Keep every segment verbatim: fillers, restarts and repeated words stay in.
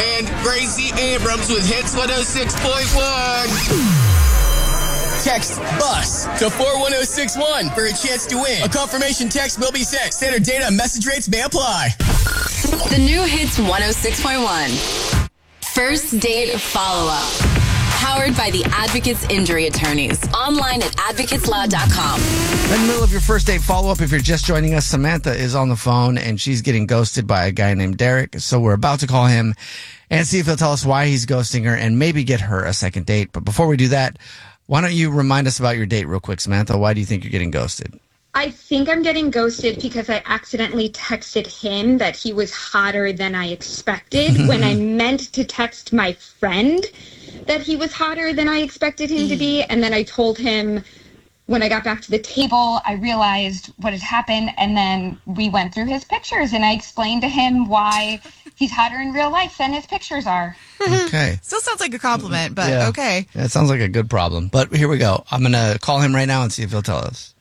and Gracie Abrams with Hits one oh six point one. Text BUS to four one oh six one for a chance to win. A confirmation text will be sent. Standard data and message rates may apply. The new Hits one oh six point one. First date follow-up. Powered by the Advocates Injury Attorneys. Online at advocates law dot com. In the middle of your first date follow-up, if you're just joining us, Samantha is on the phone and she's getting ghosted by a guy named Derek. So we're about to call him and see if he'll tell us why he's ghosting her and maybe get her a second date. But before we do that, why don't you remind us about your date real quick, Samantha? Why do you think you're getting ghosted? I think I'm getting ghosted because I accidentally texted him that he was hotter than I expected when I meant to text my friend that he was hotter than I expected him to be. And then I told him when I got back to the table, I realized what had happened. And then we went through his pictures and I explained to him why he's hotter in real life than his pictures are. Okay. Still sounds like a compliment, but Yeah. okay. Yeah, it sounds like a good problem. But here we go. I'm going to call him right now and see if he'll tell us.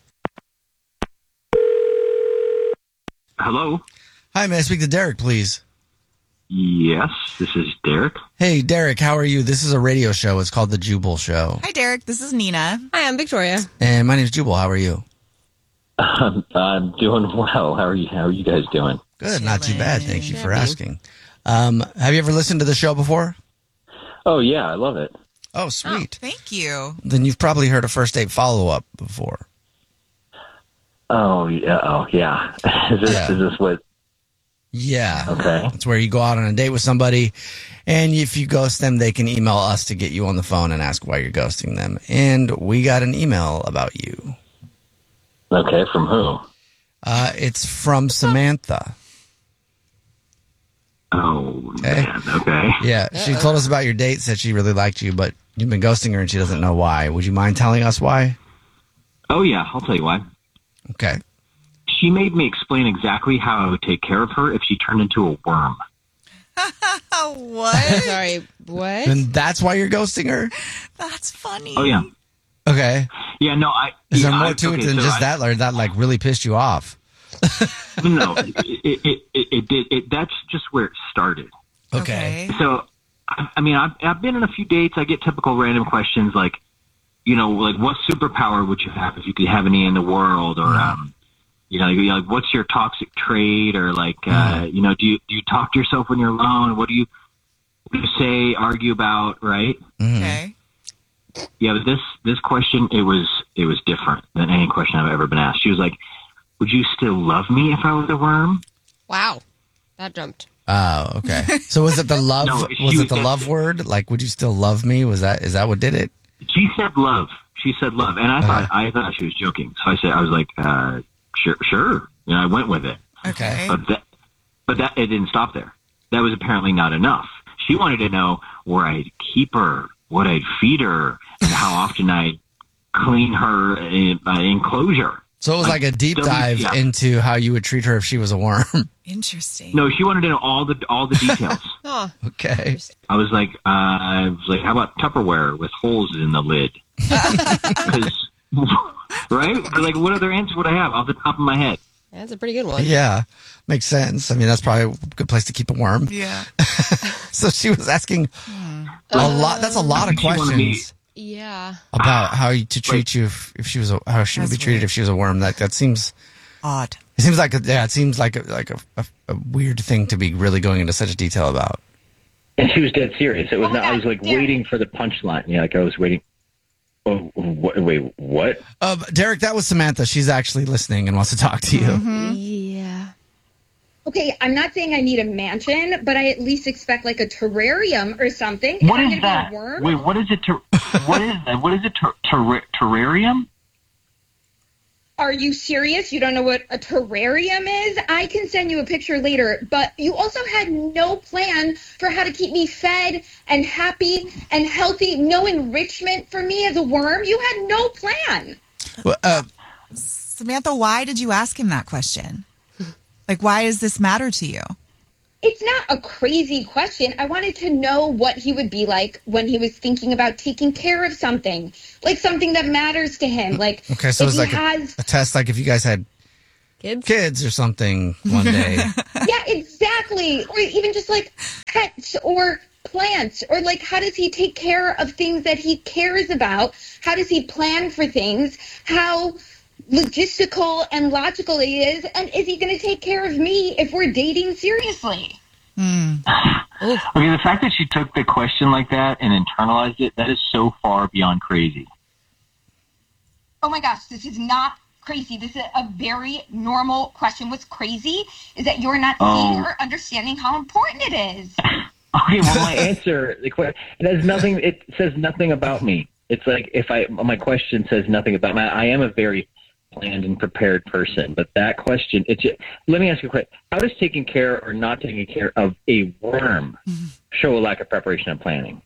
Hello? Hi, may I speak to Derek, please? Yes, this is Derek. Hey, Derek, how are you? This is a radio show. It's called The Jubal Show. Hi, Derek. This is Nina. Hi, I'm Victoria. And my name's Jubal. How are you? Um, I'm doing well. How are you? How are you guys doing? Good. Not too bad. Thank you for Happy. asking. Um, have you ever listened to the show before? Oh, yeah, I love it. Oh, Oh, sweet. thank you. Then you've probably heard a first date follow-up before. Oh, yeah. Oh, yeah. Is this, Yeah. is this what? Yeah. Okay. It's where you go out on a date with somebody, and if you ghost them, they can email us to get you on the phone and ask why you're ghosting them. And we got an email about you. Okay, from who? Uh, it's from Samantha. Oh, Okay. man. Okay. Yeah, she told us about your date, said she really liked you, but you've been ghosting her and she doesn't know why. Would you mind telling us why? Oh, yeah, I'll tell you why. Okay. She made me explain exactly how I would take care of her if she turned into a worm. Oh, what? Sorry, what? And that's why you're ghosting her? That's funny. Oh, yeah. Okay. Yeah, no, I... Is there yeah, more I- to okay, it than so just I- that, or that like really pissed you off? No, it, it, it, it, it did. It, that's just where it started. Okay. So, I, I mean, I've, I've been on a few dates. I get typical random questions like, you know, like what superpower would you have if you could have any in the world, or, um, you know, you're like, what's your toxic trait, or like, uh, you know, do you do you talk to yourself when you're alone? What do you, what do you say, argue about, right? Okay. Yeah, but this this question, it was it was different than any question I've ever been asked. She was like, would you still love me if I was a worm? Wow. That jumped. Oh, okay. So was it the love? No, was she- it the love word? Like, would you still love me? Was that is that what did it? She said love. She said love, and I thought I thought she was joking. So I said, I was like, uh, sure, sure. You know, I went with it. Okay. But that, but that it didn't stop there. That was apparently not enough. She wanted to know where I'd keep her, what I'd feed her, and how often I'd clean her uh, enclosure. So it was like a deep W- dive yeah. into how you would treat her if she was a worm. Interesting. No, she wanted to know all the all the details. Oh, Okay. I was like, uh, I was like, how about Tupperware with holes in the lid? 'Cause, right? 'Cause, like, what other answer would I have off the top of my head? that's a pretty good one. Yeah. Makes sense. I mean, that's probably a good place to keep a worm. Yeah. So she was asking a lot. That's a lot of She wanted me- questions Yeah. about how you, to treat you if, if she was a, how she would be That's treated weird. if she was a worm. That that seems Odd. it seems like a, yeah it seems like a, like a, a, a weird thing to be really going into such detail about. And she was dead serious. It was Oh my not. I was God, like Derek. waiting for the punchline. Yeah, like I was waiting. Oh, wh- wait, what? Uh, Derek, that was Samantha. She's actually listening and wants to talk to you. Yeah. Okay, I'm not saying I need a mansion, but I at least expect like a terrarium or something. If What I'm is gonna that? Be a worm, Wait, what is it? Ter- what is that? What is it? Ter- ter- terrarium? Are you serious? You don't know what a terrarium is? I can send you a picture later, but you also had no plan for how to keep me fed and happy and healthy. No enrichment for me as a worm. You had no plan. Well, uh, Samantha, why did you ask him that question? Like, why does this matter to you? It's not a crazy question. I wanted to know what he would be like when he was thinking about taking care of something, like something that matters to him. Like, okay, so if it's like he a, has, a test. Like if you guys had Kids? kids or something one day. Yeah, exactly. Or even just like pets or plants, or like how does he take care of things that he cares about? How does he plan for things? How logistical and logical he is, and is he going to take care of me if we're dating seriously? Mm. Okay, the fact that she took the question like that and internalized it, that is so far beyond crazy. Oh my gosh, this is not crazy. This is a very normal question. What's crazy is that you're not seeing Oh. or understanding how important it is. Okay, well, my answer, the que- it has nothing, it says nothing about me. It's like if I, my question says nothing about me. I am a very planned and prepared person, but that question, it's just, let me ask you a question. How does taking care or not taking care of a worm show a lack of preparation and planning?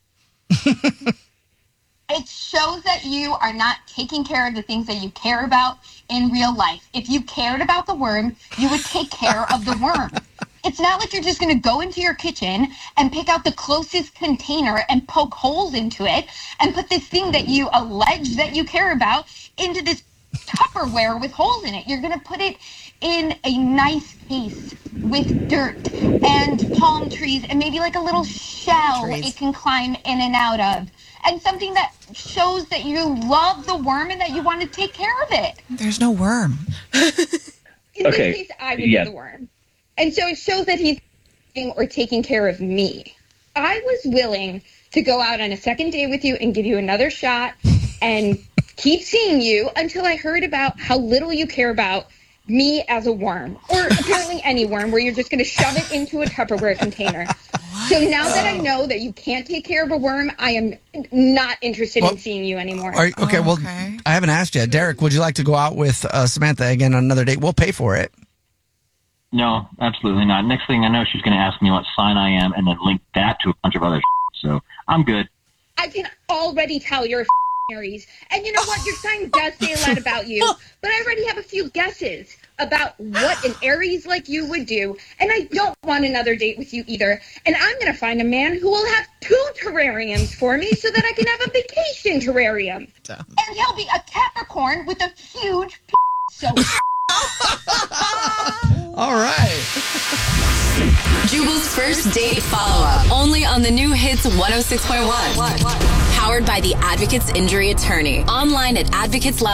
It shows that you are not taking care of the things that you care about in real life. If you cared about the worm, you would take care of the worm. It's not like you're just going to go into your kitchen and pick out the closest container and poke holes into it and put this thing that you allege that you care about into this Tupperware with holes in it. You're going to put it in a nice case with dirt and palm trees and maybe like a little shell Trees. it can climb in and out of. And something that shows that you love the worm and that you want to take care of it. There's no worm. In Okay, this case, I would yeah. be the worm. And so it shows that he's taking or taking care of me. I was willing to go out on a second date with you and give you another shot and keep seeing you until I heard about how little you care about me as a worm, or apparently any worm, where you're just going to shove it into a Tupperware container. So now that I know that you can't take care of a worm, I am not interested Well, in seeing you anymore. Are you- okay, Oh, well, okay. I haven't asked yet. Derek, would you like to go out with uh, Samantha again on another date? We'll pay for it. No, absolutely not. Next thing I know, she's going to ask me what sign I am and then link that to a bunch of other shit. So I'm good. I can already tell you're a Aries. And you know what? Your sign does say a lot about you. But I already have a few guesses about what an Aries like you would do. And I don't want another date with you either. And I'm going to find a man who will have two terrariums for me so that I can have a vacation terrarium. And he'll be a Capricorn with a huge p- so All right. Jubal's first date follow-up. Only on the new Hits one oh six point one. Powered by the Advocates Injury Attorney. Online at advocates law